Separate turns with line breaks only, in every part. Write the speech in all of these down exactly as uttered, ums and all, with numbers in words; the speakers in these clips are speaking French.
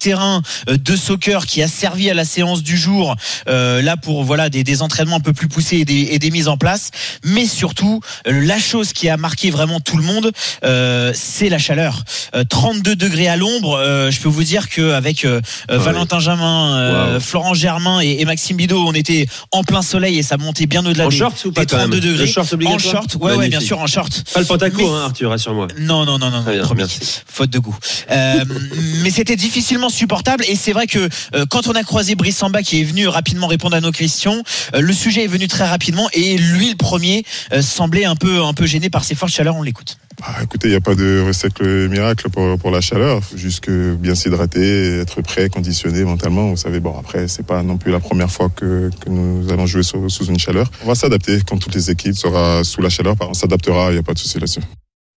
terrain de soccer qui a servi à la séance du jour, euh, là pour voilà des, des entraînements un peu plus poussés et des, et des mises en place. Mais surtout, la chose qui a marqué vraiment tout le monde, euh, c'est la chaleur. Euh, trente-deux degrés à l'ombre. Euh, je peux vous dire qu'avec euh, ouais. Valentin Jamin, euh, wow. Florent Germain et, et Maxime Bidot, on était en plein soleil et ça montait bien au-delà
en
des,
short ou pas
des trente-deux degrés.
Le short obligatoire.
En short, ouais, ouais, bien sûr, en short.
Pas le pantacourt, mais... hein, Arthur, rassure-moi.
Non, non, non, non, non
bien,
merci. Faute de goût. Euh, mais c'était difficilement supportable et c'est vrai que euh, quand on a croisé Brice Samba qui est venu rapidement répondre à nos questions, euh, le sujet est venu très rapidement et lui, le premier, euh, semblait un peu, un peu gêné par ces fortes chaleurs. On l'écoute.
Ah, écoutez, il n'y a pas de recette miracle pour, pour la chaleur. Il faut juste que bien s'hydrater, être prêt, conditionné mentalement. Vous savez, bon, après, c'est pas non plus la première fois que, que nous allons jouer sous, sous une chaleur. On va s'adapter, comme toutes les équipes, sera sous la chaleur. On s'adaptera, il n'y a pas de souci là-dessus.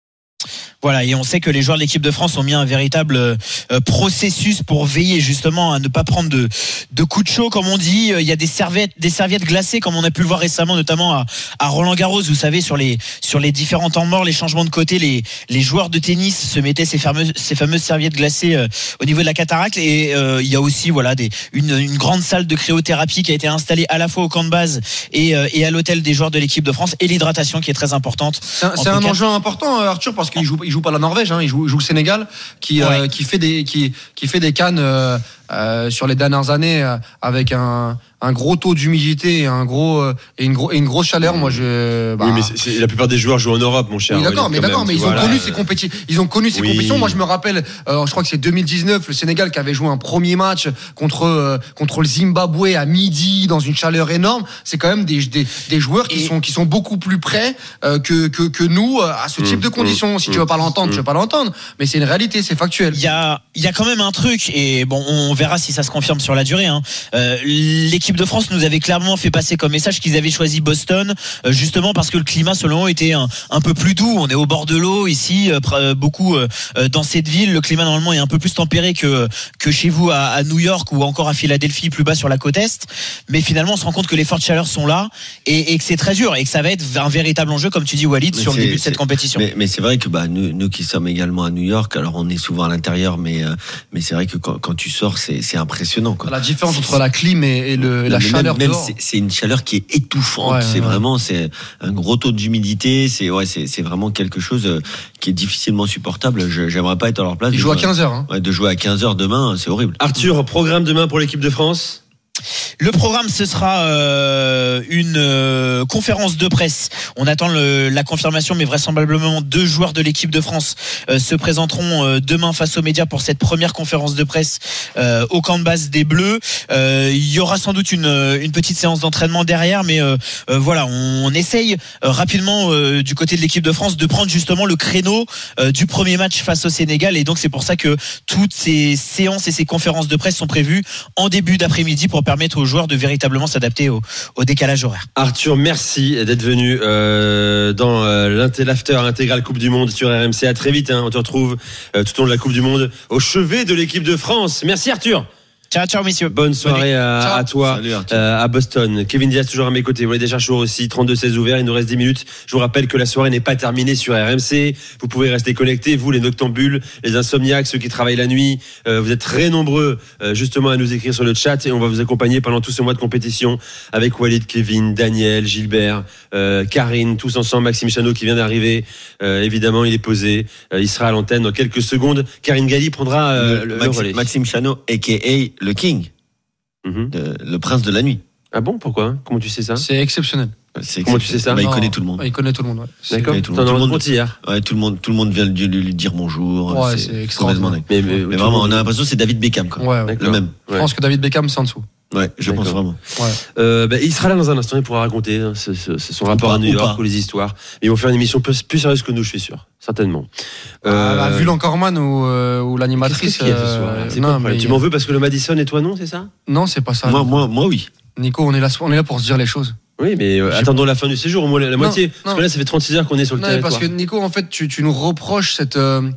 Voilà, et on sait que les joueurs de l'équipe de France ont mis un véritable euh, processus pour veiller justement à ne pas prendre de, de coups de chaud, comme on dit. Il y a des serviettes, des serviettes glacées, comme on a pu le voir récemment, notamment à, à Roland Garros. Vous savez, sur les sur les différents temps morts, les changements de côté, les les joueurs de tennis se mettaient ces fameuses ces fameuses serviettes glacées euh, au niveau de la cataracte. Et euh, il y a aussi voilà des une une grande salle de cryothérapie qui a été installée à la fois au camp de base et euh, et à l'hôtel des joueurs de l'équipe de France, et l'hydratation qui est très importante.
C'est un, c'est un enjeu important, Arthur, parce qu'il joue il joue pas la Norvège, hein, il joue il joue le Sénégal qui ouais. euh, qui fait des qui qui fait des cannes euh, euh, sur les dernières années euh, avec un un gros taux d'humidité et un gros euh, et une gros et une grosse chaleur. Moi je bah...
oui, mais c'est, c'est, la plupart des joueurs jouent en Europe, mon cher.
Oui, d'accord, mais d'accord,
même,
mais ils ont, voilà, connu euh... ces compéti- ils ont connu ces oui. compétitions. Moi je me rappelle, euh, je crois que c'est deux mille dix-neuf, le Sénégal qui avait joué un premier match contre euh, contre le Zimbabwe à midi dans une chaleur énorme. C'est quand même des des, des joueurs qui et... sont qui sont beaucoup plus près euh, que que que nous à ce type mmh, de conditions. Mmh, si mmh, tu veux pas l'entendre, mmh. tu veux pas l'entendre, mais c'est une réalité, c'est factuel.
Il y a il y a quand même un truc, et bon, on verra si ça se confirme sur la durée. Hein. Euh, l'équipe de France nous avait clairement fait passer comme message qu'ils avaient choisi Boston euh, justement parce que le climat selon eux était un, un peu plus doux. On est au bord de l'eau ici, euh, beaucoup euh, dans cette ville. Le climat normalement est un peu plus tempéré que que chez vous à, à New York ou encore à Philadelphie, plus bas sur la côte est. Mais finalement, on se rend compte que les fortes chaleurs sont là et, et que c'est très dur et que ça va être un véritable enjeu, comme tu dis, Walid, mais sur le début de cette compétition.
Mais, mais c'est vrai que bah nous, nous qui sommes également à New York, alors on est souvent à l'intérieur, mais euh, mais c'est vrai que quand, quand tu sors, c'est c'est impressionnant, quoi.
La différence c'est, entre la clim et, et le et la chaleur
même,
dehors.
Même c'est, c'est une chaleur qui est étouffante. Ouais, c'est ouais. vraiment c'est un gros taux d'humidité. C'est ouais c'est c'est vraiment quelque chose qui est difficilement supportable. Je, j'aimerais pas être à leur place.
Ils jouent à quinze heures. Hein.
Ouais, de jouer à quinze heures demain, c'est horrible.
Arthur, programme demain pour l'équipe de France.
Le programme, ce sera euh, une euh, conférence de presse. On attend le, la confirmation, mais vraisemblablement deux joueurs de l'équipe de France euh, se présenteront euh, demain face aux médias pour cette première conférence de presse euh, au camp de base des Bleus. Euh, il y aura sans doute une, une petite séance d'entraînement derrière, mais euh, euh, voilà, on, on essaye euh, rapidement euh, du côté de l'équipe de France de prendre justement le créneau euh, du premier match face au Sénégal, et donc c'est pour ça que toutes ces séances et ces conférences de presse sont prévues en début d'après-midi pour permettre aux joueurs de véritablement s'adapter au, au décalage horaire.
Arthur, merci d'être venu euh, dans euh, l'after intégral Coupe du Monde sur R M C. À très vite, hein, on te retrouve euh, tout au long de la Coupe du Monde au chevet de l'équipe de France. Merci Arthur.
Ciao, ciao, messieurs.
Bonne soirée à, à toi. Salut, euh, à Boston. Kevin Diaz toujours à mes côtés. Vous voulez déjà chaud aussi. trente-deux seize ouvert. Il nous reste dix minutes. Je vous rappelle que la soirée n'est pas terminée sur R M C. Vous pouvez rester connectés. Vous, les noctambules, les insomniaques, ceux qui travaillent la nuit. Euh, vous êtes très nombreux, euh, justement, à nous écrire sur le chat, et on va vous accompagner pendant tout ce mois de compétition avec Walid, Kevin, Daniel, Gilbert, euh, Karine, tous ensemble. Maxime Chanot qui vient d'arriver. Euh, évidemment, il est posé. Euh, il sera à l'antenne dans quelques secondes. Karine Galli prendra euh, le, le,
Maxime,
le relais.
Maxime Chanot, a k a le King. Mm-hmm. De, le prince de la nuit.
Ah bon, pourquoi? Comment tu sais ça?
C'est exceptionnel.
C'est
Comment tu sais ça?
Bah, il connaît tout le monde.
Il connaît tout le monde. Ouais.
D'accord.
Tout le
monde.
monde hier. Ouais, tout le monde, tout le monde vient lui, lui dire bonjour.
Ouais, c'est, c'est extraordinaire.
Mais, mais, mais vraiment, on a l'impression que c'est David Beckham, quoi.
Ouais, ouais.
Le même.
Je pense que David Beckham, c'est en dessous.
Ouais, je D'accord. pense vraiment.
Ouais.
Euh, bah, il sera là dans un instant, il pourra raconter hein, ce, ce, son ou rapport pas, à New York ou, ou les histoires. Et ils vont faire une émission plus, plus sérieuse que nous, je suis sûr. Certainement.
Euh, euh, vu l'Encorman ou, euh, ou l'animatrice.
Qu'est-ce qu'il y a ce soir, euh, non, mais tu m'en veux parce que le Madison et toi non, c'est ça?
Non, c'est pas ça.
Moi, moi, moi, oui.
Nico, on est là, on est là pour se dire les choses.
Oui, mais euh, attendons la fin du séjour, au moins la, la
non,
moitié.
Non.
Parce que là, ça fait trente-six heures qu'on est sur le non, territoire.
Parce que Nico, en fait, tu, tu nous reproches cette. Euh,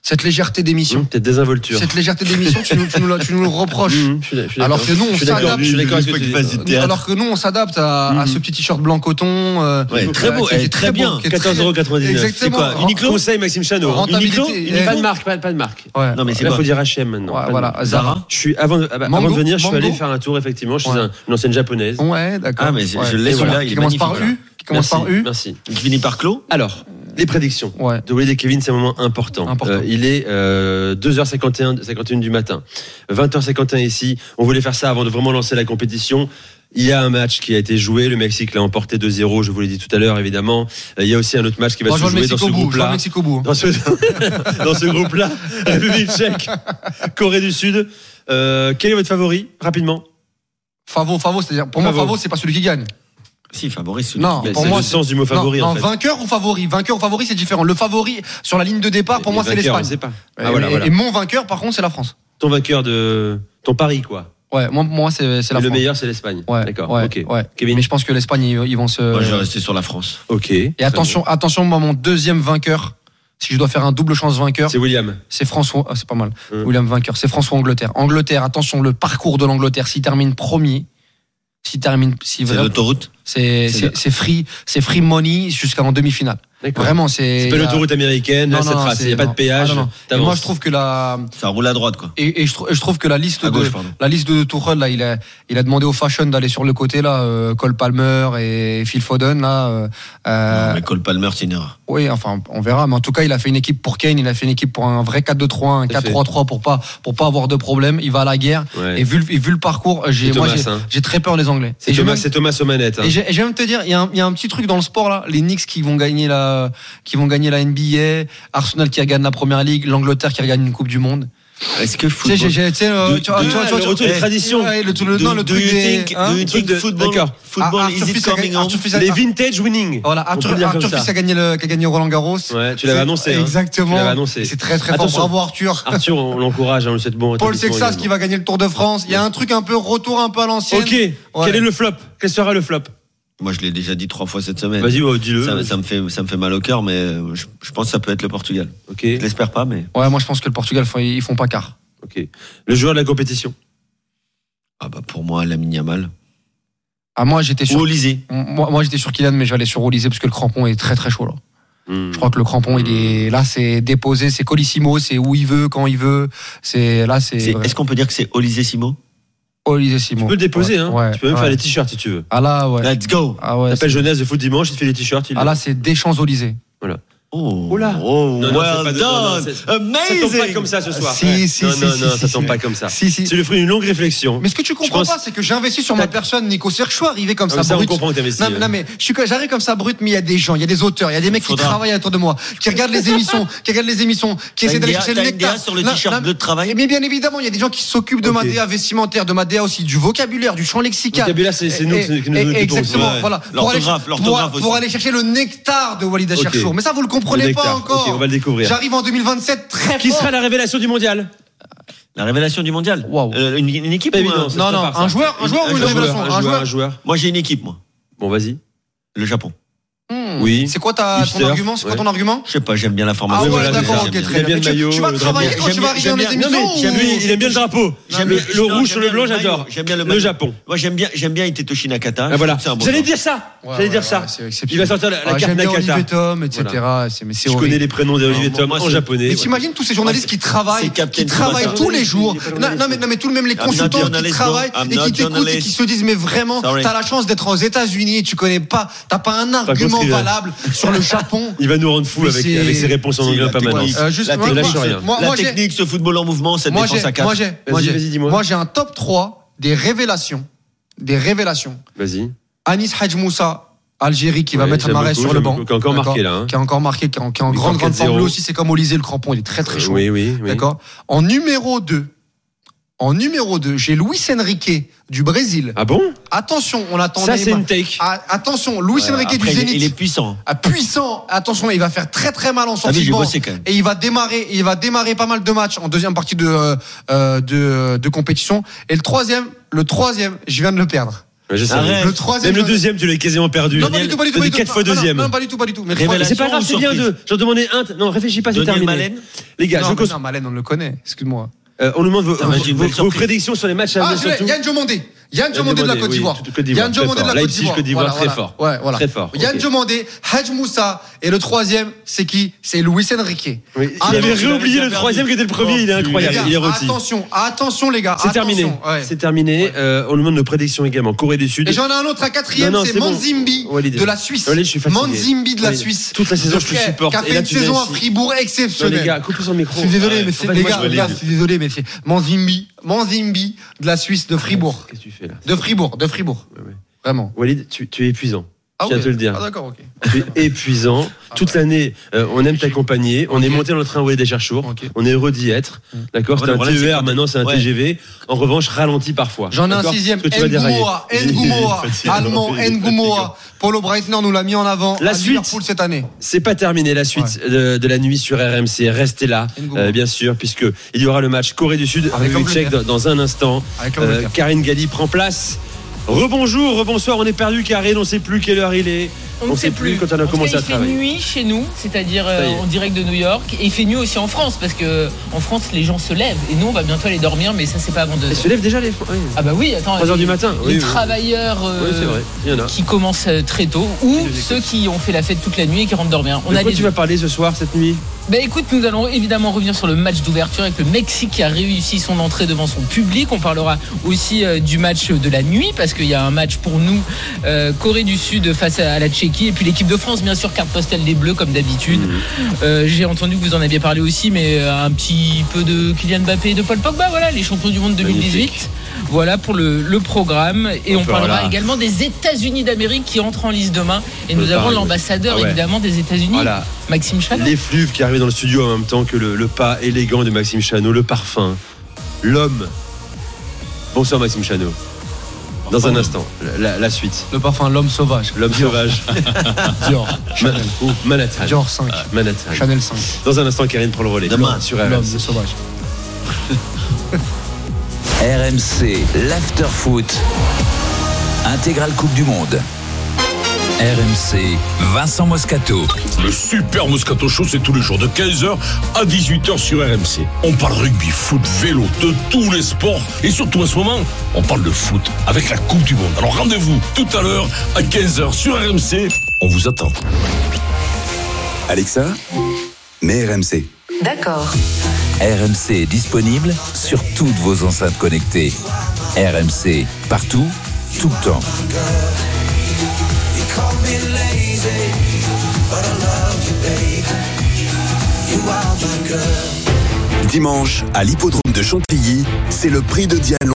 Cette légèreté d'émission.
Mmh, peut-être désinvolture.
Cette légèreté d'émission, tu nous, tu nous, tu nous le reproches. Mmh, je suis, je suis alors que nous, on s'adapte.
Je suis d'accord avec
euh, Alors que nous, on s'adapte à, mmh. à ce petit t-shirt blanc coton. Euh,
ouais, très beau,
euh,
très, très bien.
quatorze euros quatre-vingt-dix-neuf.
Exactement.
C'est quoi Uniqlo. Conseil Maxime Chano.
Rentabilité.
Uniqlo. Pas de marque, pas, pas de marque.
Ouais.
Non mais c'est là, faut dire H et M maintenant.
Ouais, voilà. Zara.
Je suis avant, de, avant de venir, je suis allé faire un tour effectivement chez une enseigne japonaise.
Ouais, d'accord.
Ah mais je l'ai celui-là, il est magnifique.
Qui commence par U. Qui commence par U.
Merci.
Qui finit par Clos.
Alors. Les prédictions
ouais.
de Walid et Kevin, c'est un moment important.
important.
Euh, il est euh, deux heures cinquante et un du matin, vingt heures cinquante et un ici. On voulait faire ça avant de vraiment lancer la compétition. Il y a un match qui a été joué. Le Mexique l'a emporté deux zéro, je vous l'ai dit tout à l'heure, évidemment. Euh, il y a aussi un autre match qui va
Moi,
se jouer dans ce groupe-là.
Dans
ce, dans ce groupe-là, République tchèque, Corée du Sud. Euh, quel est votre favori, rapidement?
Favo, Favo, c'est-à-dire, pour Favo. moi, Favo, c'est pas celui qui gagne.
Si, favori, c'est
non,
pour moi, le sens du mot favori.
Non,
en
non
fait.
vainqueur ou favori. Vainqueur ou favori, c'est différent. Le favori, sur la ligne de départ, pour
et
moi, c'est l'Espagne.
C'est pas.
Ah, voilà, et, voilà. et mon vainqueur, par contre, c'est la France.
Ton vainqueur de ton pari, quoi.
Ouais, moi, moi c'est, c'est la
et
France.
Le meilleur, c'est l'Espagne.
Ouais,
d'accord.
Ouais,
ok.
Ouais.
Kevin.
Mais je pense que l'Espagne, ils, ils vont se.
Moi, je vais rester sur la France.
Ok.
Et attention, bon. attention, moi, mon deuxième vainqueur. Si je dois faire un double chance vainqueur,
c'est William.
C'est François, ah, c'est pas mal.
Hum.
William vainqueur, c'est François-Angleterre. Angleterre, attention, le parcours de l'Angleterre, s'il termine premier, s'il termine, si
c'est
vraiment,
l'autoroute.
C'est, c'est, c'est, c'est free, c'est free money jusqu'en demi-finale.
D'accord.
Vraiment, c'est.
C'est pas l'autoroute américaine, là, ça trace, il n'y a pas de péage.
Ah, non, non. Moi, je trouve que la.
Ça roule à droite, quoi.
Et, et je, je trouve que la liste
à
de,
gauche,
la liste de Tuchel, là, il a, il a demandé au Fashion d'aller sur le côté, là, euh, Cole Palmer et Phil Foden, là. Euh,
non, mais Cole Palmer, c'est une erreur.
Oui, enfin, on verra. Mais en tout cas, il a fait une équipe pour Kane, il a fait une équipe pour un vrai quatre deux trois, un quatre trois trois pour pas, pour pas avoir de problème. Il va à la guerre.
Ouais.
Et vu, et vu le parcours, j'ai, moi,
Thomas,
j'ai,
hein.
j'ai très peur des Anglais.
C'est, Thomas, même, c'est Thomas aux manettes. Hein.
Et, j'ai, et je vais même te dire, il y, y a un petit truc dans le sport, là. Les Knicks qui vont gagner la, qui vont gagner la N B A, Arsenal qui regagne la Première Ligue, l'Angleterre qui regagne une Coupe du Monde.
Est-ce que football...
Tu sais, tu sais, le, tu vois, tu vois, tu vois,
le retour des traditions.
Ouais, le, le, non, le
do
truc
you
des,
think,
hein,
do you think football,
d'accord.
Football
ah,
is it coming on?
Les vintage winning.
Voilà, Arthur, Arthur Fils a gagné le, qui a gagné Roland Garros.
Ouais, tu l'avais annoncé. Hein.
Exactement.
Tu l'avais annoncé.
C'est très très fort. Bravo Arthur.
Arthur, on l'encourage, on le souhaite bon.
Paul Sexas qui va gagner le Tour de France. Il y a un truc un peu retour un peu à l'ancienne.
Ok. Quel est le flop? Quel sera le flop?
Moi, je l'ai déjà dit trois fois cette semaine.
Vas-y, oh, dis-le.
Ça, ça me fait, ça me fait mal au cœur, mais je, je pense que ça peut être le Portugal.
Ok.
Je l'espère pas, mais.
Ouais, moi je pense que le Portugal, ils font pas quart.
Ok. Le joueur de la compétition.
Ah bah pour moi, Lamine Yamal.
Ah moi j'étais sur.
Ou Olysée.
Moi, moi j'étais sur Kylian, mais j'allais sur Olysée parce que le crampon est très très chaud là. Mmh. Je crois que le crampon, il est là, c'est déposé, c'est colissimo, c'est où il veut, quand il veut. C'est là, c'est.
c'est est-ce qu'on peut dire que c'est Olysée Simo?
Olysée Simo.
Tu peux le déposer, ouais, hein.
Ouais,
tu peux même
ouais.
faire les t-shirts si tu veux.
Ah là, ouais.
Let's go.
Ah ouais.
T'appelles Jeunesse de foot dimanche, il te fait les t-shirts. Il
ah là, c'est Deschamps-Olysée.
Voilà.
Oh,
oh là.
Oh,
non, non,
well
pas de,
done.
Non, non,
amazing.
Ça tombe pas comme ça ce soir.
Si,
ouais.
si,
non,
si,
non,
si,
non,
si,
ça
si,
tombe
si.
pas comme ça.
Si, si.
C'est le fruit d'une longue réflexion.
Mais ce que tu comprends pense... pas, c'est que j'ai investi sur ma personne, Nico. C'est-à-dire que je suis arrivé comme
ah,
ça,
ça
brut.
On comprend que t'as investi.
Non, non, mais je suis, j'arrive comme ça brut, mais il y a des gens, il y a des auteurs, il y a des mecs Faudra. qui travaillent autour de moi, qui regardent les émissions, qui regardent les émissions, qui essaient d'aller chercher le nectar.
Sur le t-shirt bleu de travail.
Mais bien évidemment, il y a des gens qui s'occupent de ma D A vestimentaire, de ma D A aussi, du vocabulaire, du champ lexical.
Vocabulaire, c'est nous qui nous occupons.
Exactement, voilà.
L'orthographe, l'orthographe aussi.
Pour aller chercher le nectar de Walid Acharchour. Mais ça, vous le comprenez pas encore.
On va le découvrir.
J'arrive en deux mille vingt-sept très
Qui
fort.
sera la révélation du mondial?
La révélation du mondial.
Wow.
Euh, une, une équipe
ou
un...
Non, non, un joueur, un joueur ou une révélation?
Un joueur, un joueur.
Moi, j'ai une équipe, moi.
Bon, vas-y.
Le Japon.
Mmh.
Oui.
C'est quoi ta, ton argument? C'est quoi
ouais.
ton argument?
Je sais pas, j'aime bien la formation.
Ah ouais,
voilà,
d'accord, ok, très bien.
bien
Tu, tu vas travailler quand tu vas arriver dans les émissions?
Lui, il aime bien le drapeau.
J'aime
le, le rouge sur le blanc, j'adore.
J'aime bien le,
le Japon.
Moi, j'aime bien, j'aime bien Hitetoshi Nakata.
Ah, voilà.
Bon
J'allais dire ça.
Ouais,
J'allais
ouais,
dire ça.
Ouais,
il va sortir la, la
ah,
carte Nakata.
Olivier Tom, et cetera. Voilà. C'est, mais c'est
Je
horrible.
connais les prénoms d'Olivier Tom en japonais.
Mais t'imagines tous ces journalistes qui travaillent, qui travaillent tous les jours. Non, mais non, mais tout même les consultants qui travaillent et qui t'écoutent et qui se disent mais vraiment, t'as la chance d'être aux États-Unis, tu connais pas, t'as pas un argument valable sur le Japon.
Il va nous rendre fous avec avec ses réponses en anglais permanence.
La technique, ce football en mouvement, cette défense à quatre.
Moi j'ai un top trois des révélations, des révélations.
Vas-y.
Anis Hadj Moussa, Algérie, qui va ouais, mettre Mahrez sur le banc.
Qui a encore marqué là. Hein.
Qui a encore marqué, qui est en, qui est en grande, grande forme. Lui aussi, c'est comme Olysée, le crampon, il est très, très chaud.
Oui, oui, oui.
D'accord. En numéro deux, en numéro deux, j'ai Luis Enrique du Brésil.
Ah bon?
Attention, on attendait.
Ça, c'est une take.
Ah, attention, Luis ouais, Enrique
après,
du Zénith.
Il est puissant.
Ah, puissant. Attention, il va faire très, très mal en sortie de banc. Et il va démarrer, il va démarrer pas mal de matchs en deuxième partie de, euh, de, de compétition. Et le troisième, le troisième, je viens de le perdre.
Je sais.
Le troisième.
Même le deuxième, tu l'as quasiment perdu.
Non, pas du tout, pas du tout.
quatre fois deuxième.
Non, pas du tout, pas du tout. Mais
c'est pas grave, c'est bien deux. J'en demandais un. Non, réfléchis pas, c'est terminé.
Malène.
Les gars,
non,
je cause.
Non, Malène, on le connaît. Excuse-moi.
Euh, on nous demande vos, vos, vos prédictions sur les matchs à venir.
Ah, je l'ai. Yann Diomandé. Yann Diomandé de la Côte d'Ivoire.
Yann Diomandé de la Côte d'Ivoire. Côte d'Ivoire, très fort.
Ouais, voilà.
Très fort.
Yann Diomandé, Hadj Moussa. Et le troisième, c'est qui? C'est Luis Enrique.
Oui. Il avait réoublié le troisième qui était le premier. Il est incroyable. Il est rôti.
Attention, attention les gars.
C'est terminé. C'est terminé. On nous demande nos prédictions également. Corée du Sud.
Et j'en ai un autre à quatrième, c'est Manzimbi de la Suisse. Manzimbi de la Suisse.
Toute la saison, je te supporte.
Qui a fait une saison à Fribourg exceptionnelle.
Les gars, coupez son micro.
Je suis désolé, mais c'est les gars. Je suis désolé, mais c'est Manzimbi. Manzimbi de la Suisse, de Fribourg.
Qu'est-ce que tu fais là?
De Fribourg, de Fribourg. Ouais, ouais. Vraiment.
Walid, tu, tu es épuisant.
Ah
je viens
ouais.
te le dire.
Ah d'accord, ok.
Tu es épuisant. Toute l'année, euh, on aime t'accompagner. On okay. est monté dans le train Walid Cherchour. Okay. On est heureux d'y être. Mmh. D'accord. C'était un T E R, maintenant c'est un ouais. T G V. En revanche, ralenti parfois.
J'en ai un sixième. Ngoumoa, Ngoumoa, allemand, Ngoumoa. Paulo Breitner nous l'a mis en avant.
La
à
suite,
Liverpool cette année.
C'est pas terminé. La suite ouais. de, de la nuit sur R M C. Restez là, euh, bien sûr, puisque il y aura le match Corée du Sud avec Tchèque dans, dans un instant. Euh, Karine Galli prend place. Rebonjour, rebonsoir, on est perdu Karine, on ne sait plus quelle heure il est.
On ne sait plus
quand on a
en
commencé
cas,
à travailler.
Il fait nuit chez nous, c'est-à-dire euh, en direct de New York, et il fait nuit aussi en France, parce que en France les gens se lèvent, et nous on va bientôt aller dormir, mais ça c'est pas avant deux heures.
Ils se lèvent déjà les oui.
Ah bah oui, attends.
trois heures du matin.
Les
oui,
travailleurs euh,
oui, c'est vrai. Il y en a.
Qui commencent très tôt, ou ceux qui ont fait la fête toute la nuit et qui rentrent dormir.
On de a quoi des... tu vas parler ce soir, cette nuit?
Bah écoute, nous allons évidemment revenir sur le match d'ouverture avec le Mexique qui a réussi son entrée devant son public. On parlera aussi euh, du match de la nuit, parce qu'il y a un match pour nous, euh, Corée du Sud face à, à la Tchéquie, et puis l'équipe de France, bien sûr, carte postale des Bleus comme d'habitude. Mmh. Euh, j'ai entendu que vous en aviez parlé aussi, mais un petit peu de Kylian Mbappé et de Paul Pogba, voilà, les champions du monde deux mille dix-huit. Magnifique. Voilà pour le, le programme. Et on, on parlera voilà. également des États-Unis d'Amérique qui entrent en lice demain. Et nous avons l'ambassadeur ah ouais. évidemment des États-Unis, voilà. Maxime Chanot.
L'effluve qui arrive dans le studio en même temps que le, le pas élégant de Maxime Chanot, le parfum, l'homme. Bonsoir Maxime Chanot. Dans un instant, la, la suite.
Le parfum, l'homme sauvage.
L'homme
Dior.
sauvage.
Dior.
Chanel. Oh, Manhattan.
Dior cinq.
Manhattan.
Chanel cinq.
Dans un instant, Karine prend le relais.
Demain
sur R M C.
L'homme sauvage.
R M C, l'after-foot. Intégrale Coupe du Monde. R M C, Vincent Moscato.
Le super Moscato Show, c'est tous les jours de quinze heures à dix-huit heures sur R M C. On parle rugby, foot, vélo, de tous les sports. Et surtout en ce moment, on parle de foot avec la Coupe du Monde. Alors rendez-vous tout à l'heure à quinze heures sur R M C. On vous attend.
Alexa, mets R M C.
D'accord.
R M C est disponible sur toutes vos enceintes connectées. R M C, partout, tout le temps.
Dimanche, à l'hippodrome de Chantilly, c'est le prix de Diane.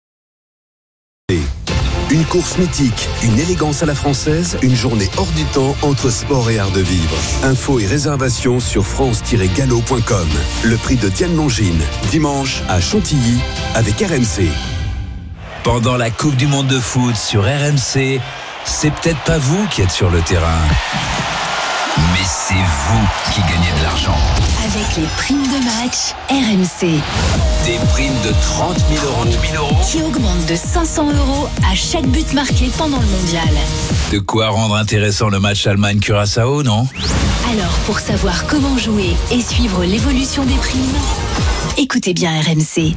Une course mythique, une élégance à la française, une journée hors du temps entre sport et art de vivre. Infos et réservations sur france tiret galop point com. Le prix de Diane Longine, dimanche à Chantilly avec R M C.
Pendant la Coupe du Monde de foot sur R M C, c'est peut-être pas vous qui êtes sur le terrain, mais c'est vous qui gagnez de l'argent.
Avec les primes de match R M C.
Des primes de trente mille euros
qui augmentent de cinq cents euros à chaque but marqué pendant le mondial.
De quoi rendre intéressant le match Allemagne-Curaçao, non?
Alors, pour savoir comment jouer et suivre l'évolution des primes, écoutez bien R M C.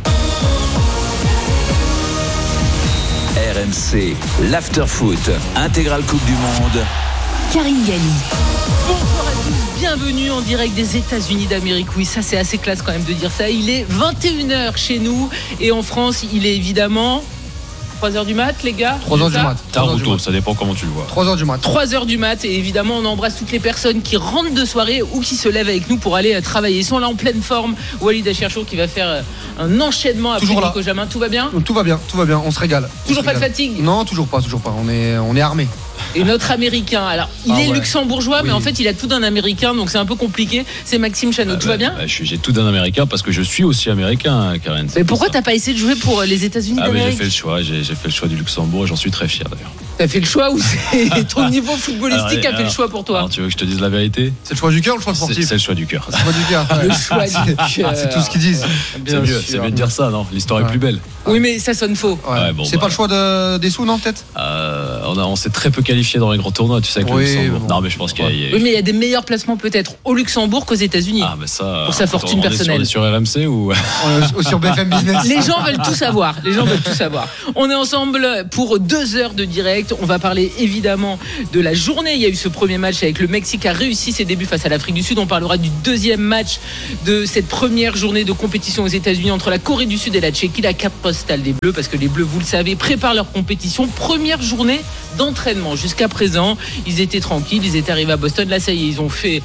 R M C, l'after-foot, intégrale Coupe du Monde.
Karine Galli.
Bonsoir à tous, bienvenue en direct des États-Unis d'Amérique. Oui, ça c'est assez classe quand même de dire ça. Il est vingt et une heures chez nous et en France, il est évidemment trois heures du mat, les gars.
trois heures du mat.
Tard ou tôt, ça dépend comment tu le vois.
trois heures du mat.
trois heures du mat et évidemment, on embrasse toutes les personnes qui rentrent de soirée ou qui se lèvent avec nous pour aller travailler. Ils sont là en pleine forme. Walid Cherchour qui va faire un enchaînement après Nico Jamin. Tout va bien ?
Tout va bien, tout va bien, on se régale.
Toujours
se
pas
régale.
de fatigue ?
Non, toujours pas, toujours pas. On est, on est armé.
Et notre américain, alors il ah est ouais. luxembourgeois, oui. mais en fait il a tout d'un américain, donc c'est un peu compliqué. C'est Maxime Chanot. Ah tout
bah,
va bien
bah, J'ai tout d'un américain parce que je suis aussi américain, Karen.
Mais pourquoi t'as pas essayé de jouer pour les États-Unis
ah
d'Amérique ?
J'ai fait le choix, j'ai, j'ai fait le choix du Luxembourg et j'en suis très fier d'ailleurs.
T'as fait le choix ou c'est ton niveau footballistique alors, a fait alors, le choix pour toi ?
Alors, tu veux que je te dise la vérité ?
C'est le choix du cœur ou le choix sportif ?
C'est, c'est le choix du cœur.
C'est le choix du cœur.
Le choix du cœur.
C'est tout ce qu'ils disent.
C'est mieux, c'est mieux de dire ça, non ? L'histoire ouais. est plus belle.
Oui, mais ça sonne faux.
Ouais. Ouais, bon, c'est bah, pas le choix de, des sous, non, peut-être
euh, on, a, on s'est très peu qualifié dans les grands tournois, tu sais, avec oui, le Luxembourg. Bon. Non, mais je pense qu'il y a, il y a...
Oui, mais il y a des meilleurs placements peut-être au Luxembourg qu'aux États-Unis.
Ah, mais ça.
Pour sa fortune
on
personnelle.
Est sur, on est sur R M C ou
ou sur B F M Business.
Les gens veulent tout savoir. Les gens veulent tout savoir. On est ensemble pour deux heures de direct. On va parler évidemment de la journée. Il y a eu ce premier match avec le Mexique qui a réussi ses débuts face à l'Afrique du Sud. On parlera du deuxième match de cette première journée de compétition aux États-Unis entre la Corée du Sud et la Tchéquie. La carte postale des Bleus, parce que les Bleus, vous le savez, préparent leur compétition. Première journée d'entraînement. Jusqu'à présent, ils étaient tranquilles. Ils étaient arrivés à Boston. Là, ça y est, ils ont fait,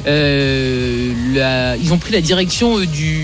euh, la, ils ont pris la direction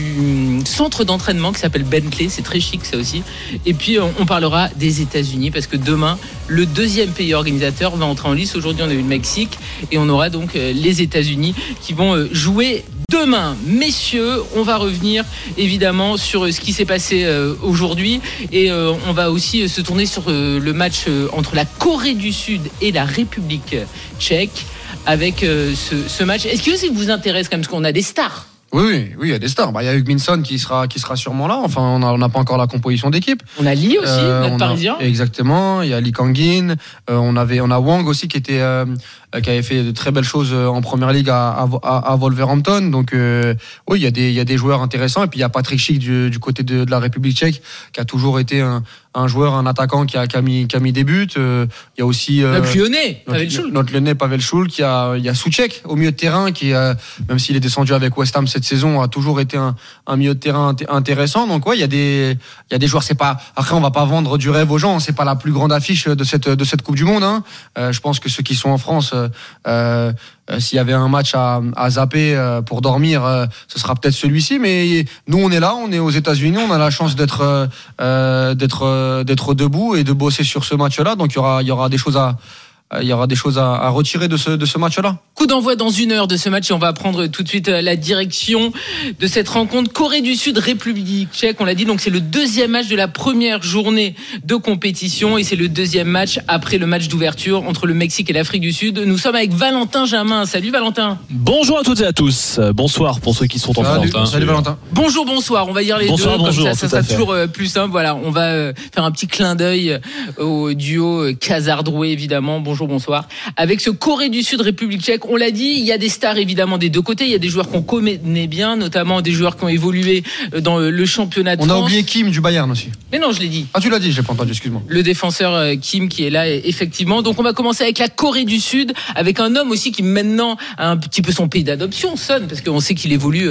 du centre d'entraînement qui s'appelle Bentley. C'est très chic, ça aussi. Et puis, on parlera des États-Unis, parce que demain, le deuxième pays organisateur va entrer en lice. Aujourd'hui, on a eu le Mexique et on aura donc les États-Unis qui vont jouer demain. Messieurs, on va revenir évidemment sur ce qui s'est passé aujourd'hui et on va aussi se tourner sur le match entre la Corée du Sud et la République tchèque avec ce, ce match. Est-ce que ça vous intéresse quand même, parce qu'on a des stars?
Oui, oui, oui, il y a des stars. Bah, il y a Hugminson qui sera, qui sera sûrement là. Enfin, on n'a pas encore la composition d'équipe.
On a Lee aussi, euh, notre Parisien.
A, exactement. Il y a Lee Kangin. Euh, on avait, on a Wang aussi qui était, euh, qui avait fait de très belles choses en première ligue à, à, à Wolverhampton. Donc, euh, oui, il y a des, il y a des joueurs intéressants. Et puis il y a Patrick Schick du, du côté de, de la République tchèque, qui a toujours été un, un joueur, un attaquant qui a, qui a mis, qui a mis des buts. Euh, il y a aussi
euh, notre Lyonnais,
Pavel Schul. Notre Lyonnais, Pavel Schul, qui a, il y a Souček au milieu de terrain, qui, euh, même s'il est descendu avec West Ham cette saison, a toujours été un, un milieu de terrain intéressant. Donc ouais, il y a des, il y a des joueurs. C'est pas, après on va pas vendre du rêve aux gens. C'est pas la plus grande affiche de cette, de cette Coupe du Monde. Hein. Euh, je pense que ceux qui sont en France, euh, euh, s'il y avait un match à, à zapper euh, pour dormir, euh, ce sera peut-être celui-ci. Mais nous, on est là, on est aux États-Unis, on a la chance d'être, euh, d'être, euh, d'être debout et de bosser sur ce match-là. Donc il y aura, il y aura des choses à Il y aura des choses à, à retirer de ce, de ce match-là.
Coup d'envoi dans une heure de ce match et on va prendre tout de suite la direction de cette rencontre. Corée du Sud, République tchèque, on l'a dit, donc c'est le deuxième match de la première journée de compétition et c'est le deuxième match après le match d'ouverture entre le Mexique et l'Afrique du Sud. Nous sommes avec Valentin Jamin. Salut Valentin.
Bonjour à toutes et à tous. Bonsoir pour ceux qui sont en
Salut,
France.
Salut Valentin.
Bonjour, bonsoir. On va dire les
bonsoir,
deux.
Bonjour,
comme ça, ça sera toujours plus simple. Voilà, on va faire un petit clin d'œil au duo Casardroué, évidemment. Bonjour, bonsoir. Avec ce Corée du Sud, République tchèque, on l'a dit, il y a des stars évidemment des deux côtés, il y a des joueurs qu'on connaît bien, notamment des joueurs qui ont évolué dans le championnat de
on
France.
On a oublié Kim du Bayern aussi.
Mais non, je l'ai dit.
Ah, tu l'as dit, j'ai pas entendu, excuse-moi.
Le défenseur Kim qui est là, effectivement. Donc on va commencer avec la Corée du Sud, avec un homme aussi qui maintenant a un petit peu son pays d'adoption, Son, parce qu'on sait qu'il évolue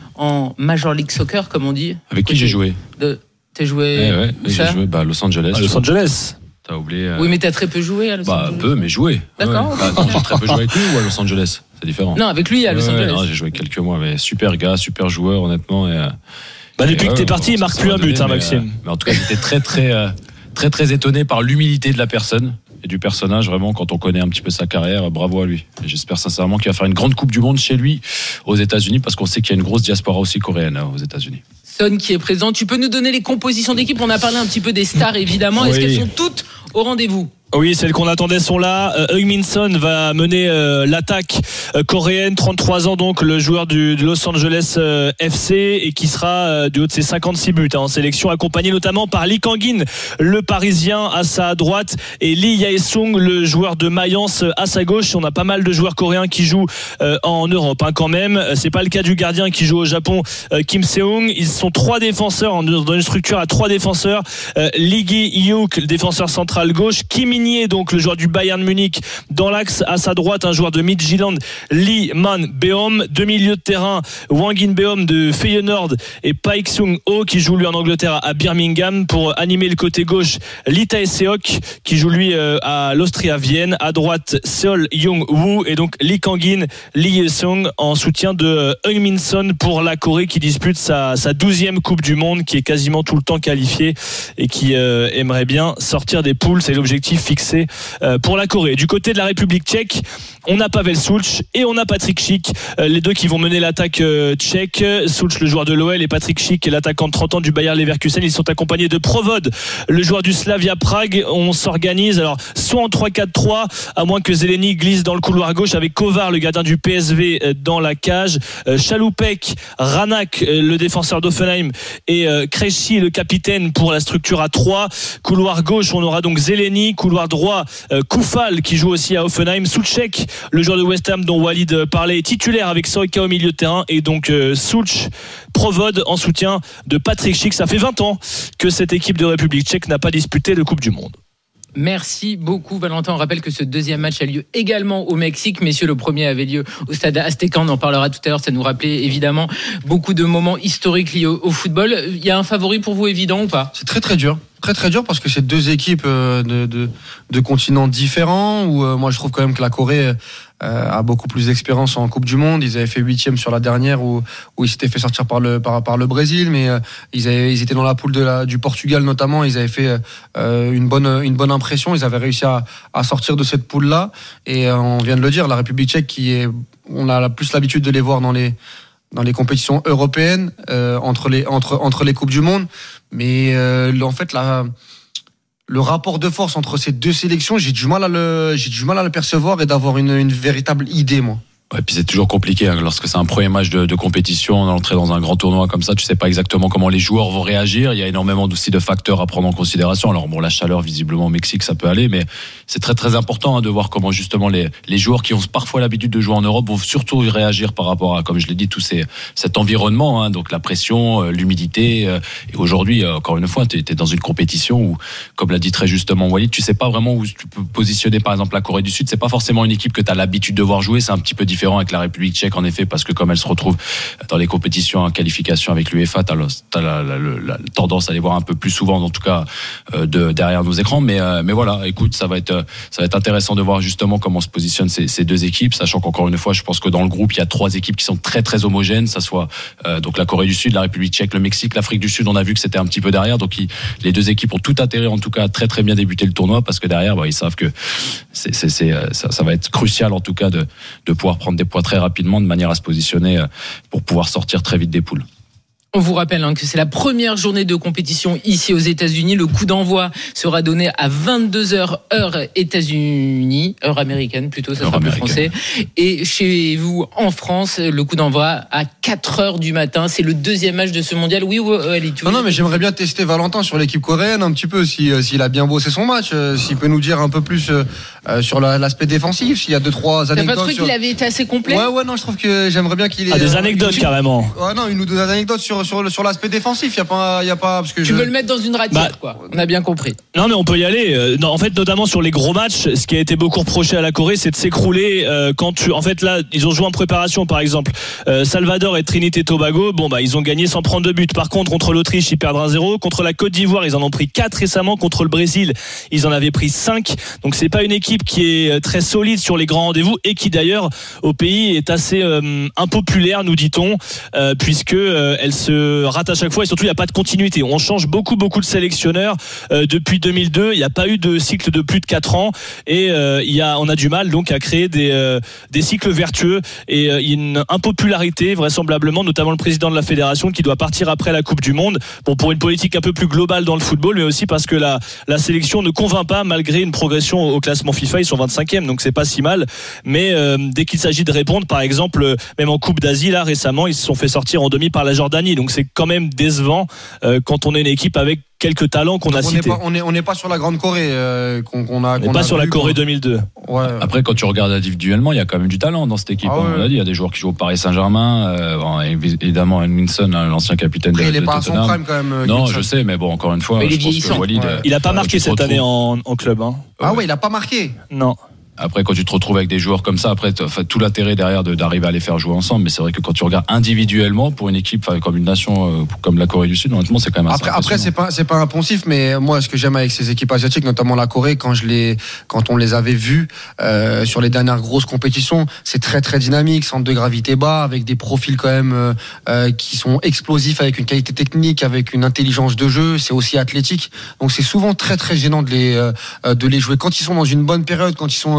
en Major League Soccer, comme on dit.
Avec qui j'ai joué
de... T'as joué
eh ouais, J'ai joué bah, à Los Angeles.
À Los Angeles.
T'as oublié. Euh...
Oui, mais t'as très peu joué à Los
bah,
Angeles.
Bah, peu, mais joué.
D'accord.
Ouais. Bah, attends, j'ai très peu joué avec lui ou à Los Angeles. C'est différent.
Non, avec lui à Los
ouais,
Angeles.
Non, j'ai joué quelques mois, mais super gars, super joueur, honnêtement. Et,
bah, depuis
et,
que t'es
ouais,
parti,
bon,
il marque plus un but,
donné,
hein,
mais,
Maxime.
Euh, mais en tout cas, j'étais très, très, euh, très, très étonné par l'humilité de la personne et du personnage, vraiment, quand on connaît un petit peu sa carrière. Bravo à lui. Et j'espère sincèrement qu'il va faire une grande Coupe du Monde chez lui, aux États-Unis, parce qu'on sait qu'il y a une grosse diaspora aussi coréenne aux États-Unis.
Son qui est présent. Tu peux nous donner les compositions d'équipe? On a parlé un petit peu des stars, évidemment. Est-ce oui. qu'elles sont toutes au rendez-vous?
Oui, celles qu'on attendait sont là. Euh, Hugminson va mener euh, l'attaque euh, coréenne, trente-trois ans donc, le joueur du, du Los Angeles euh, F C et qui sera euh, du haut de ses cinquante-six buts hein, en sélection, accompagné notamment par Lee Kangin, le Parisien, à sa droite, et Lee Jae-sung, le joueur de Mayence, à sa gauche. On a pas mal de joueurs coréens qui jouent euh, en Europe hein, quand même. C'est pas le cas du gardien qui joue au Japon, euh, Kim Seung. Ils sont trois défenseurs hein, dans une structure à trois défenseurs. Euh, Lee Gi-hyuk, le défenseur central gauche, Kim donc le joueur du Bayern Munich dans l'axe à sa droite, un joueur de Midtjylland, Lee Man-beom, deux milieux de terrain, Wang In-beom de Feyenoord et Paik Sung-ho qui joue lui en Angleterre à Birmingham. Pour animer le côté gauche, Lee Tae-seok qui joue lui à l'Austria Vienne, à droite Seol Young-woo et donc Lee Kangin, Lee Jae-sung en soutien de Hugminson pour la Corée qui dispute sa, sa douzième Coupe du Monde, qui est quasiment tout le temps qualifiée et qui euh, aimerait bien sortir des poules. C'est l'objectif fixé pour la Corée. Du côté de la République tchèque, On a Pavel Souch et on a Patrick Schick, les deux qui vont mener l'attaque tchèque. Souch, le joueur de l'O L, et Patrick Schick, l'attaquant de trente ans du Bayer Leverkusen. Ils sont accompagnés de Provod, le joueur du Slavia Prague. On s'organise alors soit en trois quatre trois, à moins que Zeleny glisse dans le couloir gauche, avec Kovar, le gardien du P S V, dans la cage. Chaloupek, Ranak, le défenseur d'Offenheim, et Krejci, le capitaine, pour la structure à trois. Couloir gauche, on aura donc Zeleny. Couloir droit, Koufal, qui joue aussi à Offenheim. Souček, le joueur de West Ham dont Walid parlait, titulaire avec Sojka au milieu de terrain. Et donc Souch, Provod en soutien de Patrick Schick. Ça fait vingt ans que cette équipe de République tchèque n'a pas disputé de Coupe du Monde.
Merci beaucoup Valentin. On rappelle que ce deuxième match a lieu également au Mexique. Messieurs, le premier avait lieu au stade Azteca. On en parlera tout à l'heure. Ça nous rappelait évidemment beaucoup de moments historiques liés au, au football. Il y a un favori pour vous évident ou pas ?
C'est très très dur. Très très dur parce que c'est deux équipes de, de, de continents différents où euh, moi je trouve quand même que la Corée euh, a beaucoup plus d'expérience en Coupe du Monde. Ils avaient fait huitième sur la dernière où, où ils s'étaient fait sortir par le, par, par le Brésil, mais euh, ils, avaient, ils étaient dans la poule de la, du Portugal notamment. Ils avaient fait euh, une, bonne, une bonne impression. Ils avaient réussi à, à sortir de cette poule-là. Et euh, on vient de le dire, la République tchèque, qui est, on a plus l'habitude de les voir dans les dans les compétitions européennes, euh, entre les entre entre les coupes du monde, mais euh, en fait la le rapport de force entre ces deux sélections, j'ai du mal à le j'ai du mal à le percevoir et d'avoir une une véritable idée, moi.
Ouais, puis c'est toujours compliqué hein, lorsque c'est un premier match de, de compétition, on entrer dans un grand tournoi comme ça, tu sais pas exactement comment les joueurs vont réagir. Il y a énormément aussi de facteurs à prendre en considération. Alors bon, la chaleur visiblement au Mexique ça peut aller, mais c'est très très important hein, de voir comment justement les les joueurs qui ont parfois l'habitude de jouer en Europe vont surtout réagir par rapport à, comme je l'ai dit, tout ces, cet environnement, hein, donc la pression, euh, l'humidité. Euh, et aujourd'hui, euh, encore une fois, tu es dans une compétition où, comme l'a dit très justement Walid, tu sais pas vraiment où tu peux positionner. Par exemple, la Corée du Sud, c'est pas forcément une équipe que tu as l'habitude de voir jouer. C'est un petit peu différent avec la République tchèque, en effet, parce que comme elle se retrouve dans les compétitions en qualification avec l'UEFA, tu as la, la, la, la tendance à les voir un peu plus souvent, en tout cas euh, de, derrière nos écrans. Mais, euh, mais voilà, écoute, ça va être, ça va être intéressant de voir justement comment se positionnent ces, ces deux équipes, sachant qu'encore une fois, je pense que dans le groupe, il y a trois équipes qui sont très très homogènes, ça soit euh, donc la Corée du Sud, la République tchèque, le Mexique, l'Afrique du Sud. On a vu que c'était un petit peu derrière, donc ils, les deux équipes ont tout intérêt, en tout cas, à très très bien débuter le tournoi, parce que derrière, bah, ils savent que c'est, c'est, c'est, ça, ça va être crucial, en tout cas, de, de pouvoir prendre des points très rapidement de manière à se positionner pour pouvoir sortir très vite des poules.
On vous rappelle hein, que c'est la première journée de compétition ici aux États-Unis. Le coup d'envoi sera donné à vingt-deux heures heure États-Unis, heure américaine plutôt, ça sera plus français. Et chez vous en France, le coup d'envoi à quatre heures du matin. C'est le deuxième match de ce mondial. Oui ou euh, Ali,
Non, non, mais j'aimerais bien tester Valentin sur l'équipe coréenne un petit peu, si, euh, s'il a bien bossé son match, euh, s'il peut nous dire un peu plus euh, sur la, l'aspect défensif, s'il y a deux trois anecdotes.
T'as pas trouvé
sur...
qu'il avait été assez complet ?
Ouais, ouais, non, je trouve que j'aimerais bien qu'il ait.
Ah, des anecdotes euh, carrément.
Ouais, non, une ou deux anecdotes sur sur sur l'aspect défensif. Il y a pas, il y a pas parce que
tu
je...
veux le mettre dans une ratière,
bah,
quoi. On a bien compris.
Non, mais on peut y aller. Euh, non, en fait, notamment sur les gros matchs, ce qui a été beaucoup reproché à la Corée, c'est de s'écrouler euh, quand tu. En fait, là, ils ont joué en préparation, par exemple. Euh, Salvador et Trinité Tobago, bon bah, ils ont gagné sans prendre de but. Par contre, contre l'Autriche, ils perdent un zéro. Contre la Côte d'Ivoire, ils en ont pris quatre récemment. Contre le Brésil, ils en avaient pris cinq. Donc, c'est pas une équipe qui est très solide sur les grands rendez-vous et qui d'ailleurs au pays est assez euh, impopulaire, nous dit-on, euh, puisque euh, elle se rate à chaque fois et surtout il n'y a pas de continuité. On change beaucoup beaucoup de sélectionneurs euh, depuis deux mille deux. Il n'y a pas eu de cycle de plus de quatre ans et euh, il y a, on a du mal donc à créer des euh, des cycles vertueux et euh, il y a une impopularité vraisemblablement, notamment le président de la fédération qui doit partir après la Coupe du Monde. Bon, pour une politique un peu plus globale dans le football, mais aussi parce que la la sélection ne convainc pas malgré une progression au classement FIFA. Ils sont vingt-cinquième, donc c'est pas si mal. Mais euh, dès qu'il s'agit de répondre, par exemple, même en Coupe d'Asie là récemment, ils se sont fait sortir en demi par la Jordanie. Donc c'est quand même décevant euh, quand on est une équipe avec quelques talents qu'on a
on
cités.
Pas, on n'est on est pas sur la Grande Corée euh, qu'on, qu'on a.
On n'est
qu'on
pas
a
sur
vu,
la Corée
qu'on...
deux mille deux.
Ouais.
Après, quand tu regardes individuellement, il y a quand même du talent dans cette équipe. Ah ouais. On l'a dit, il y a des joueurs qui jouent au Paris Saint-Germain. Euh, bon, évidemment, Edmondson, l'ancien capitaine
Après,
de,
il est
de
pas
Tottenham.
À son prime, quand même.
Non,
Edmondson.
je sais, mais bon, encore une fois,
mais
je pense que Walid,
ouais.
il a pas marqué cette année en, en club. Hein.
Ah ouais, il a pas marqué.
Non.
Après, quand tu te retrouves avec des joueurs comme ça, après, enfin, tout l'intérêt derrière de, d'arriver à les faire jouer ensemble. Mais c'est vrai que quand tu regardes individuellement pour une équipe, enfin, comme une nation, euh, comme la Corée du Sud, honnêtement, c'est quand même assez
Après, après, c'est pas, c'est pas impensif, mais moi, ce que j'aime avec ces équipes asiatiques, notamment la Corée, quand je les, quand on les avait vus euh, sur les dernières grosses compétitions, c'est très très dynamique, centre de gravité bas, avec des profils quand même euh, euh, qui sont explosifs, avec une qualité technique, avec une intelligence de jeu. C'est aussi athlétique, donc c'est souvent très très gênant de les, euh, de les jouer quand ils sont dans une bonne période, quand ils sont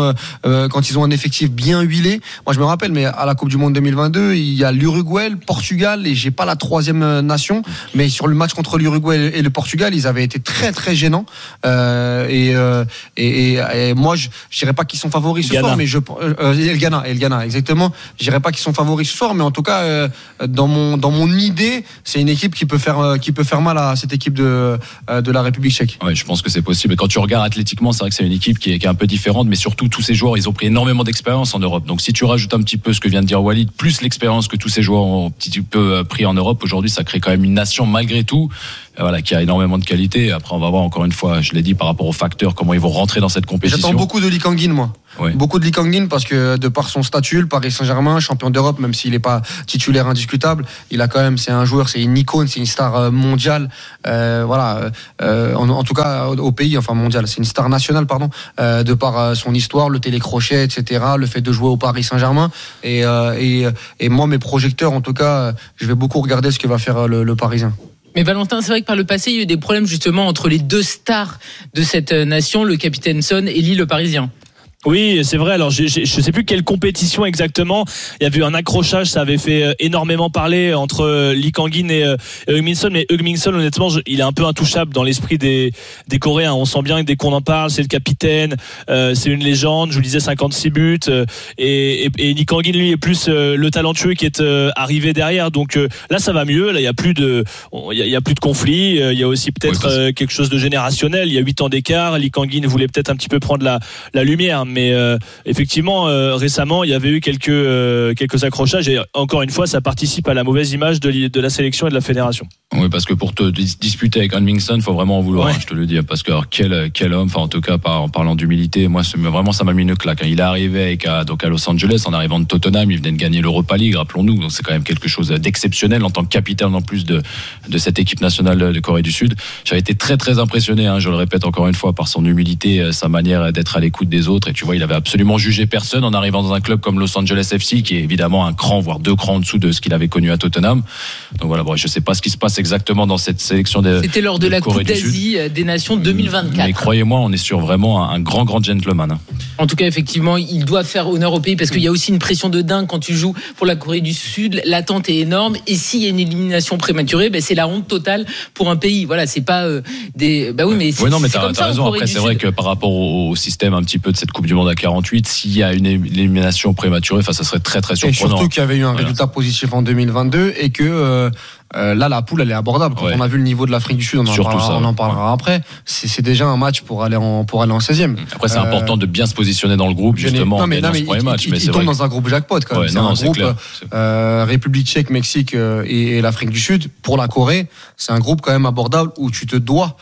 sont euh, quand ils ont un effectif bien huilé. Moi, je me rappelle, mais à la Coupe du Monde deux mille vingt-deux, il y a l'Uruguay, le Portugal, et j'ai pas la troisième nation, mais sur le match contre l'Uruguay et le Portugal, ils avaient été très très gênants. Euh, et, euh, et, et, et moi, je, je dirais pas qu'ils sont favoris ce
Ghana.
soir, mais je euh, et le Ghana, et le Ghana, exactement. Je dirais pas qu'ils sont favoris ce soir, mais en tout cas, euh, dans mon dans mon idée, c'est une équipe qui peut faire euh, qui peut faire mal à cette équipe de euh, de la République tchèque.
Ouais, je pense que c'est possible. Et quand tu regardes athlétiquement, c'est vrai que c'est une équipe qui est, qui est un peu différente, mais surtout tous ces joueurs, ils ont pris énormément d'expérience en Europe. Donc si tu rajoutes un petit peu ce que vient de dire Walid, plus l'expérience que tous ces joueurs ont un petit peu pris en Europe, aujourd'hui, ça crée quand même une nation malgré tout, voilà, qui a énormément de qualité. Après, on va voir encore une fois, je l'ai dit, par rapport aux facteurs, comment ils vont rentrer dans cette compétition.
J'attends beaucoup de Lee Kang-in, moi.
Oui.
Beaucoup de Lee Kang-in parce que de par son statut, le Paris Saint-Germain, champion d'Europe, même s'il n'est pas titulaire indiscutable, il a quand même, c'est un joueur, c'est une icône, c'est une star mondiale. Euh, voilà, euh, en, en tout cas au pays, enfin mondial, c'est une star nationale, pardon, euh, de par son histoire, le télécrochet, et cetera, le fait de jouer au Paris Saint-Germain. Et, euh, et, et moi, mes projecteurs, en tout cas, je vais beaucoup regarder ce que va faire le, le Parisien.
Mais Valentin, c'est vrai que par le passé, il y a eu des problèmes justement entre les deux stars de cette nation, le capitaine Son et Lille, le Parisien.
Oui, c'est vrai. Alors, je ne sais plus quelle compétition exactement. Il y avait eu un accrochage, ça avait fait énormément parler entre Lee Kang-in et Heung-min Son. Mais Heung-min Son, honnêtement, je, il est un peu intouchable dans l'esprit des, des Coréens. On sent bien que dès qu'on en parle, c'est le capitaine, euh, c'est une légende. Je vous disais cinquante-six buts. Euh, et, et, et Lee Kang-in, lui, est plus euh, le talentueux qui est euh, arrivé derrière. Donc euh, là, ça va mieux. Là, il y a plus de, il y a, il y a plus de conflits. Il y a aussi peut-être oui, euh, quelque chose de générationnel. Il y a huit ans d'écart. Lee Kang-in voulait peut-être un petit peu prendre la, la lumière. Mais euh, effectivement, euh, récemment, il y avait eu quelques euh, quelques accrochages et encore une fois, ça participe à la mauvaise image de, de la sélection et de la fédération.
Oui, parce que pour te dis- disputer avec Heung-min Son, faut vraiment en vouloir.
Ouais.
Hein, je te le dis, parce que alors, quel quel homme. Enfin, en tout cas, par, en parlant d'humilité, moi, c'est, vraiment, ça m'a mis une claque. Hein. Il est arrivé avec, à, donc à Los Angeles en arrivant de Tottenham. Il venait de gagner l'Europa League, rappelons-nous. Donc c'est quand même quelque chose d'exceptionnel en tant que capitaine en plus de de cette équipe nationale de Corée du Sud. J'avais été très très impressionné. Hein, je le répète encore une fois, par son humilité, sa manière d'être à l'écoute des autres. Et tu vois, il avait absolument jugé personne en arrivant dans un club comme Los Angeles F C, qui est évidemment un cran, voire deux crans en dessous de ce qu'il avait connu à Tottenham. Donc voilà, bon, je sais pas ce qui se passe exactement dans cette sélection de
C'était lors de, de la
Corée
Coupe d'Asie des Nations deux mille vingt-quatre.
Mais croyez-moi, on est sur vraiment un, un grand grand gentleman.
En tout cas, effectivement, il doit faire honneur au pays parce qu'il y a aussi une pression de dingue quand tu joues pour la Corée du Sud. L'attente est énorme et s'il y a une élimination prématurée, ben c'est la honte totale pour un pays. Voilà, c'est pas euh, des. Bah oui, mais c'est,
ouais, non, mais
c'est
t'as,
comme
t'as
ça.
raison. Après, c'est
Sud.
vrai que par rapport au, au système un petit peu de cette Coupe du Monde à quarante-huit, s'il y a une élimination prématurée, enfin, ça serait très très surprenant.
Et surtout qu'il y avait eu un
voilà.
résultat positif en deux mille vingt-deux et que euh, euh, là la poule elle est abordable. Quand
ouais.
on a vu le niveau de l'Afrique du Sud, on en
Surtout
parlera,
ça,
on en
ouais.
parlera après. C'est, c'est déjà un match pour aller en pour aller en seizième.
Après, c'est
euh,
important de bien se positionner dans le groupe justement
non,
en
mais,
gagnant
non, mais
ce premier
il,
match.
Il,
mais
il
c'est
tombe
vrai
dans
que...
un groupe jackpot quand même.
Ouais,
c'est
non,
un
non, c'est
groupe
clair.
euh, République Tchèque, Mexique euh, et, et l'Afrique du Sud. Pour la Corée, c'est un groupe quand même abordable où tu te dois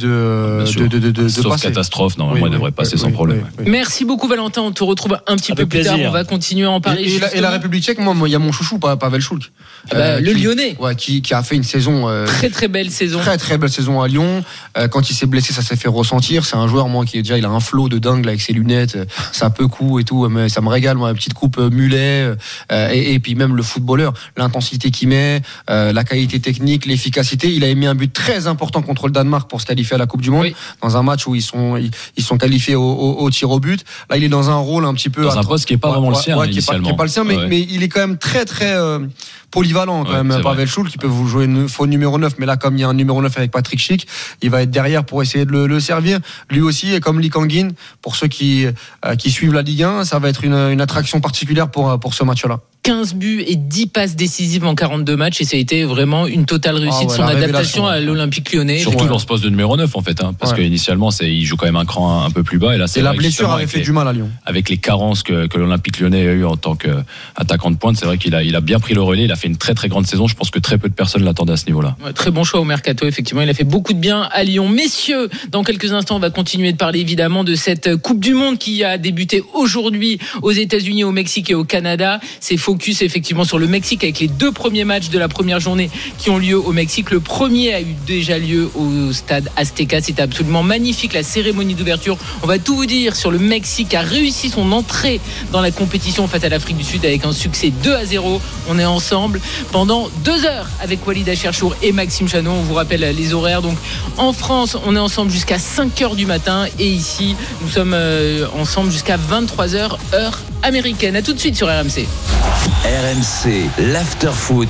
de de, de, de, de,
Sauf
de passer.
catastrophe, normalement,
oui,
il devrait
oui,
passer
oui,
sans
oui,
problème.
oui, oui.
Merci beaucoup Valentin, on te retrouve un petit
Avec
peu plus
plaisir.
tard, on va continuer à en parler.
Et, et, la, et la République Tchèque, moi, il y a mon chouchou, Pavel Šulc.
Ah bah,
euh,
le
qui,
Lyonnais.
Ouais, qui, qui a fait une saison euh,
Très très belle saison.
Très très belle saison à Lyon. Euh, quand il s'est blessé, ça s'est fait ressentir. C'est un joueur, moi, qui est déjà, il a un flow de dingue là, avec ses lunettes, euh, ça peu coup et tout, mais ça me régale, moi, la petite coupe euh, mulet, euh, et, et puis même le footballeur, l'intensité qu'il met, euh, la qualité technique, l'efficacité. Il a mis un but très important contre le Danemark pour se qualifier à la Coupe du Monde, oui. dans un match où ils sont ils, ils sont qualifiés au, au, au tir au but. Là, il est dans un rôle un petit peu
dans un poste qui est pas
ouais,
vraiment
ouais,
le sien
ouais,
initialement.
Qui est pas, qui est pas le sien, mais,
ouais.
mais il est quand même très très euh, polyvalent quand
ouais,
même, Pavel Šulc, qui peut vous jouer une faux numéro neuf, mais là comme il y a un numéro neuf avec Patrick Schick, il va être derrière pour essayer de le, le servir. Lui aussi, et comme Lee Kang-in, pour ceux qui euh, qui suivent la Ligue un, ça va être une, une attraction particulière pour pour ce match-là.
quinze buts et dix passes décisives en quarante-deux matchs et ça a été vraiment une totale réussite,
ah ouais,
son adaptation
ouais.
à l'Olympique Lyonnais.
Surtout
ouais.
dans ce poste de numéro neuf en fait, hein, parce
ouais.
qu'initialement c'est, il joue quand même un cran un, un peu plus bas et là c'est
et
vrai
la blessure avait fait
les,
du mal à Lyon.
Avec les carences que, que l'Olympique Lyonnais a eu en tant qu'attaquant de pointe, c'est vrai qu'il a, il a bien pris le relais, il a fait une très très grande saison, je pense que très peu de personnes l'attendaient à ce niveau-là.
Ouais, très bon choix au mercato, effectivement, il a fait beaucoup de bien à Lyon. Messieurs, dans quelques instants on va continuer de parler évidemment de cette Coupe du Monde qui a débuté aujourd'hui aux États-Unis, au Mexique et au Canada. C'est focus focus effectivement sur le Mexique avec les deux premiers matchs de la première journée qui ont lieu au Mexique. Le premier a eu déjà lieu au stade Azteca. C'était absolument magnifique, la cérémonie d'ouverture. On va tout vous dire sur le Mexique qui a réussi son entrée dans la compétition face à l'Afrique du Sud avec un succès deux à zéro. On est ensemble pendant deux heures avec Walid Acharchour et Maxime Chanon. On vous rappelle les horaires. Donc en France, on est ensemble jusqu'à cinq heures du matin et ici, nous sommes euh, ensemble jusqu'à vingt-trois heures heure américaine. À tout de suite sur R M C.
R M C, l'after-foot.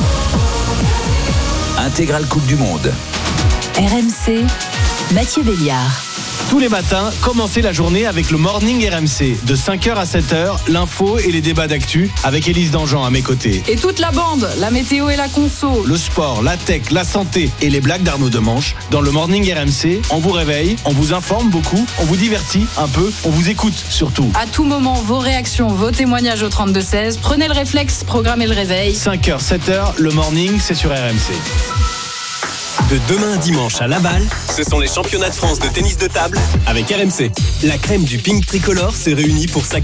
Intégrale Coupe du Monde.
R M C, Mathieu Béliard.
Tous les matins, commencez la journée avec le Morning R M C. De cinq heures à sept heures, l'info et les débats d'actu avec Élise Dangean à mes côtés.
Et toute la bande, la météo et la conso.
Le sport, la tech, la santé et les blagues d'Arnaud Demanche. Dans le Morning R M C, on vous réveille, on vous informe beaucoup, on vous divertit un peu, on vous écoute surtout.
À tout moment, vos réactions, vos témoignages au trente-deux seize. Prenez le réflexe, programmez le réveil.
cinq heures, sept heures, le Morning, c'est sur R M C.
De demain à dimanche à Laval, ce sont les championnats de France de tennis de table avec R M C. La crème du ping tricolore se réunit pour sa